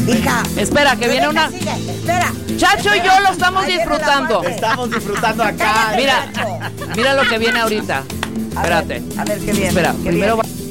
Hija. Espera, que viene una... Sigue. Espera. Chacho y yo lo estamos disfrutando. Estamos disfrutando acá. Mira lo que viene ahorita. Espérate. A ver qué viene. Espera, ¿Qué primero viene? va...